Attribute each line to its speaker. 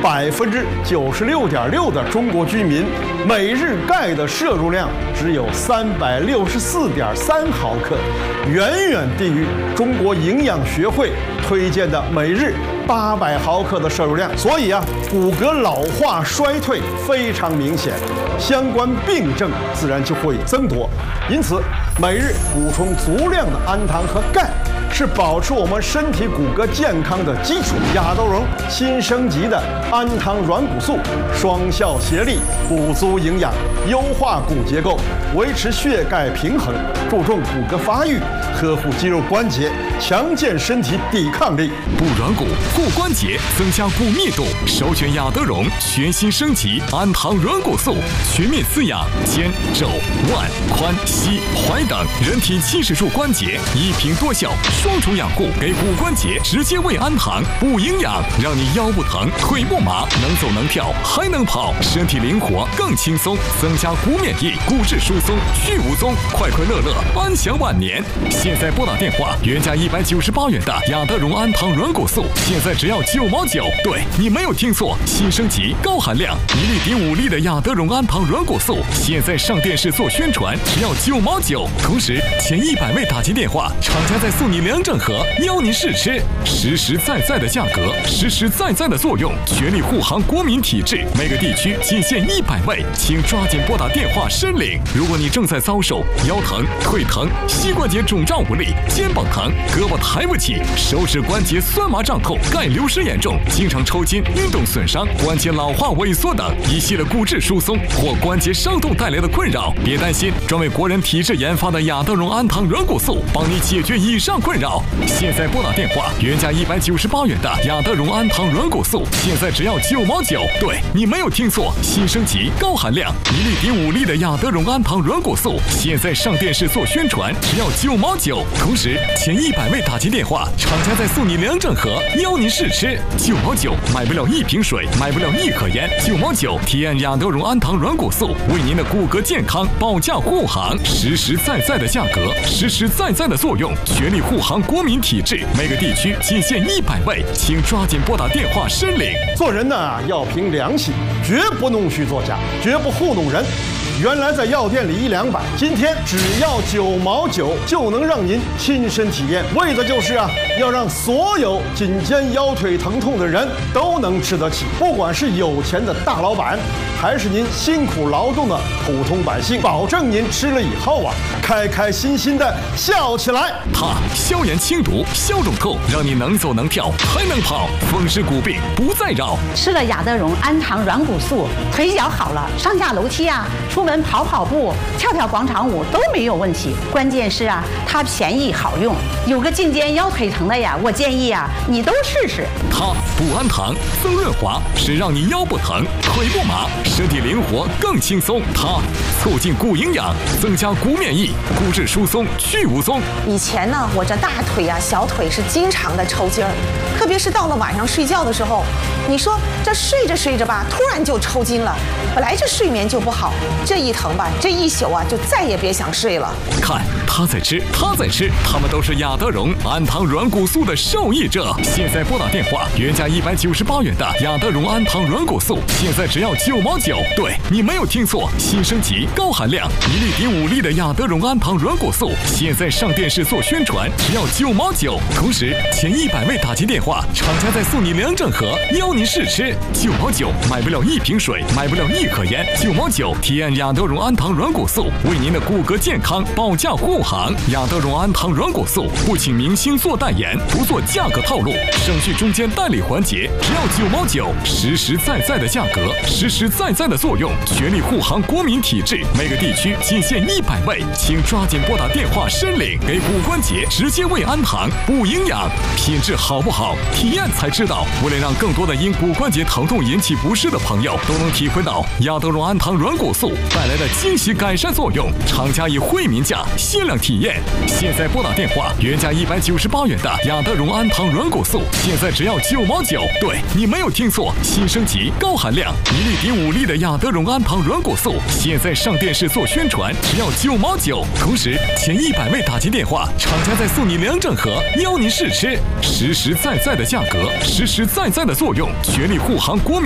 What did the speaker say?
Speaker 1: 96.6%的中国居民每日钙的摄入量只有364.3毫克，远远低于中国营养学会推荐的每日800毫克的摄入量。所以骨骼老化衰退非常明显，相关病症自然就会增多。因此，每日补充足量的氨糖和钙是保持我们身体骨骼健康的基础。亚洲龙新升级的氨糖软骨素双效协力，补足营养，优化骨结构，维持血钙平衡，注重骨骼发育，呵护肌肉关节，强健身体抵抗力，
Speaker 2: 补软骨、护关节，增加骨密度。首选亚德荣全新升级氨糖软骨素，全面滋养肩、肘、腕、髋、膝、踝等人体70处关节，一瓶多效，双重养护，给骨关节直接喂氨糖，补营养，让你腰不疼、腿不麻，能走能跳，还能跑，身体灵活更轻松，增加骨免疫，骨质疏松，去无踪，快快乐乐，安享晚年。现在拨打电话，原价198元的亚德荣氨糖软骨素，现在只要9毛9。对，你没有听错，新升级高含量1粒抵5粒的亚德荣氨糖软骨素，现在上电视做宣传，只要9毛9。同时，前100位打击电话，厂家再送你2整盒，邀您试吃，实实在在的价格，实实在在的作用，全力护航国民体质。每个地区仅限100位，请抓紧拨打电话申领。如果你正在遭受腰疼、腿疼、膝关节肿胀无力、肩膀疼、胳膊抬不起、手指关节酸麻胀痛、钙流失严重、经常抽筋、运动损伤、关节老化萎缩等一系列骨质疏松或关节伤痛带来的困扰，别担心，专为国人体质研发的亚德荣氨糖软骨素帮你解决以上困扰。现在拨打电话，原价198元的亚德荣氨糖软骨素，现在只要9毛9。对，你没有听错，新升级高含量1粒抵5粒的亚德荣氨糖软骨素，现在上电视做宣传，只要9毛9。同时，前100位打击电话，厂家再送你2整盒，邀您试吃。9毛9，买不了1瓶水，买不了1盒烟。9毛9，体验亚德荣氨糖软骨素，为您的骨骼健康保驾护航，实实在在的价格，实实在在的作用，全力护航国民体质。每个地区仅限100位，请抓紧拨打电话申领。
Speaker 1: 做人呢要凭良心，绝不弄虚作假，绝不糊弄人。原来在药店里100-200，今天只要9毛9就能让您亲身体验，为的就是要让所有颈肩腰腿疼痛的人都能吃得起，不管是有钱的大老板，还是您辛苦劳动的普通百姓，保证您吃了以后开开心心的笑起来。
Speaker 2: 它消炎清毒，消肿痛，让你能走能跳，还能跑，风湿骨病不再扰。
Speaker 3: 吃了亚德荣氨糖软骨素，腿脚好了，上下楼梯出门跑步、跳广场舞都没有问题。关键是它便宜好用，有个颈肩腰腿疼的我建议你都试试。
Speaker 2: 它补氨糖、增润滑，是让你腰不疼、腿不麻，身体灵活更轻松。它促进骨营养，增加骨免疫，骨质疏松去无踪。
Speaker 4: 以前呢，我这大腿小腿是经常的抽筋儿，特别是到了晚上睡觉的时候，你说这睡着睡着突然就抽筋了，本来这睡眠就不好，这一疼这一宿就再也别想睡了。
Speaker 2: 看他在吃，他在吃，他们都是亚德荣氨糖软骨素的受益者。现在拨打电话，原价198元的亚德荣氨糖软骨素，现在只要9毛9。对，你没有听错，新升级高含量1粒抵5粒的亚德荣氨糖软骨素，现在上电视做宣传，只要9毛9。同时，前100位打击电话，厂家再送你2整盒，邀您试吃。9毛9，买不了1瓶水，买不了1盒烟。9毛9，体验亚德荣氨糖软骨素，为您的骨骼健康保驾护航。亚德荣氨糖软骨素不请明星做代言，不做价格套路，省去中间代理环节，只要9毛9，实实在在的价格，实实在在的作用，全力护航国民体质。每个地区仅限100位，请抓紧拨打电话申领，给骨关节直接喂氨糖，补营养。品质好不好，体验才知道。为了让更多的因骨关节疼痛引起不适的朋友都能体会到亚德荣氨糖软骨素带来的惊喜改善作用，厂家以惠民价限量体验。现在拨打电话，原价198元的亚德荣氨糖软骨素，现在只要9毛9。对，你没有听错，新升级高含量1粒抵5粒的亚德荣氨糖软骨素，现在上电视做宣传，只要9毛9。同时，前100位打击电话，厂家再送你2整盒，邀您试吃，实实在在的价格，实实在在的作用，全力护航国民。